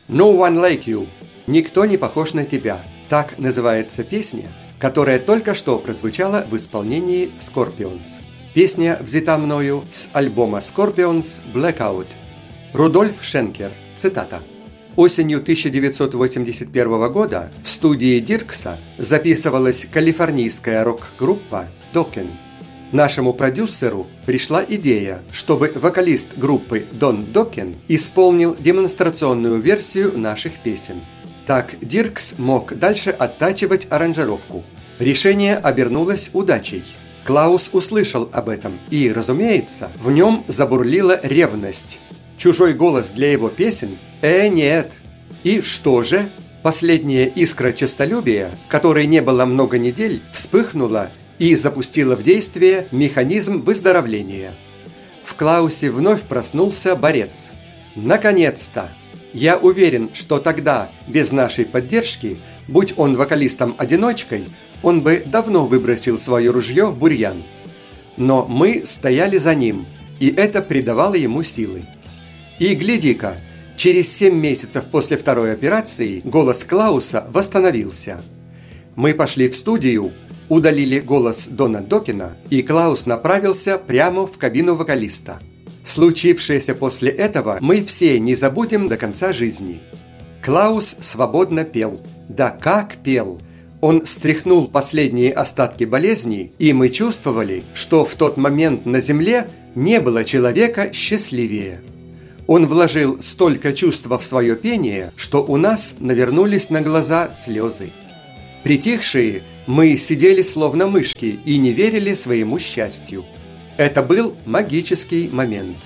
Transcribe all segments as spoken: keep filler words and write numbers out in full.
No one like you. Никто не похож на тебя. Так называется песня, которая только что прозвучала в исполнении Scorpions. Песня взята мною с альбома Scorpions Blackout. Рудольф Шенкер. Цитата. Осенью тысяча девятьсот восемьдесят первого года в студии Диркса записывалась калифорнийская рок-группа Dokken. Нашему продюсеру пришла идея, чтобы вокалист группы Дон Докен исполнил демонстрационную версию наших песен. Так Диркс мог дальше оттачивать аранжировку. Решение обернулось удачей. Клаус услышал об этом, и, разумеется, в нем забурлила ревность. Чужой голос для его песен? Э, нет. И что же? Последняя искра честолюбия, которой не было много недель, вспыхнула и запустила в действие механизм выздоровления. В Клаусе вновь проснулся борец. Наконец-то! Я уверен, что тогда, без нашей поддержки, будь он вокалистом-одиночкой, он бы давно выбросил свое ружье в бурьян. Но мы стояли за ним, и это придавало ему силы. И гляди-ка, через семь месяцев после второй операции голос Клауса восстановился. Мы пошли в студию, удалили голос Дона Докена, и Клаус направился прямо в кабину вокалиста. Случившееся после этого мы все не забудем до конца жизни. Клаус свободно пел. Да как пел! Он стряхнул последние остатки болезни, и мы чувствовали, что в тот момент на земле не было человека счастливее. Он вложил столько чувства в свое пение, что у нас навернулись на глаза слезы. Притихшие, мы сидели словно мышки и не верили своему счастью. Это был магический момент.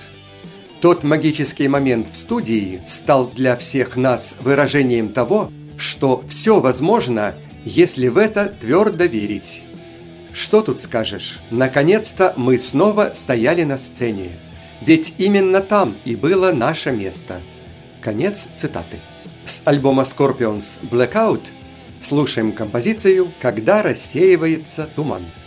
Тот магический момент в студии стал для всех нас выражением того, что все возможно, если в это твердо верить. Что тут скажешь? Наконец-то мы снова стояли на сцене. Ведь именно там и было наше место. Конец цитаты. С альбома Scorpions Blackout слушаем композицию «Когда рассеивается туман».